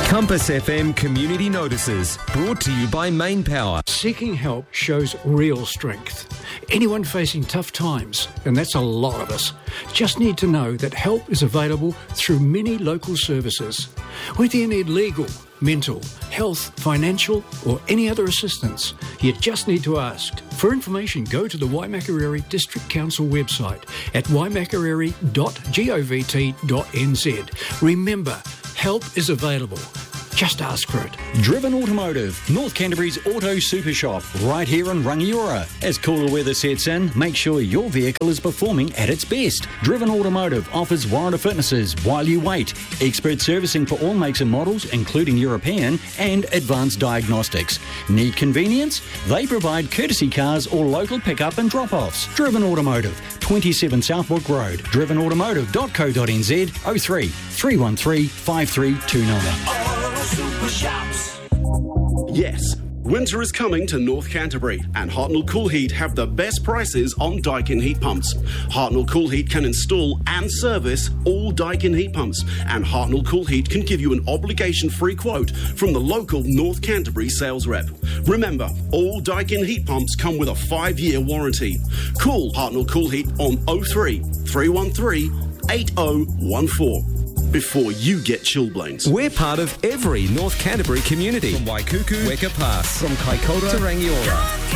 Compass FM Community Notices, brought to you by Main Power. Seeking help shows real strength. Anyone facing tough times, and that's a lot of us, just need to know that help is available through many local services. Whether you need legal, mental, health, financial or any other assistance, you just need to ask. For information, go to the Waimakariri District Council website at waimakariri.govt.nz. Remember, help is available. Just ask for it. Driven Automotive, North Canterbury's auto super shop, right here in Rangiora. As cooler weather sets in, make sure your vehicle is performing at its best. Driven Automotive offers warranty fitnesses while you wait, expert servicing for all makes and models, including European, and advanced diagnostics. Need convenience? They provide courtesy cars or local pickup and drop-offs. Driven Automotive, 27 Southbrook Road, drivenautomotive.co.nz, 03 313 5329. Super Shops. Yes, winter is coming to North Canterbury, and Hartnell Cool Heat have the best prices on Daikin heat pumps. Hartnell Cool Heat can install and service all Daikin heat pumps, and Hartnell Cool Heat can give you an obligation-free quote from the local North Canterbury sales rep. Remember, all Daikin heat pumps come with a 5-year warranty. Call Hartnell Cool Heat on 03 313 8014. Before you get chilblains. We're part of every North Canterbury community. From Waikuku, Weka Pass, from Kaikoura to Rangiora.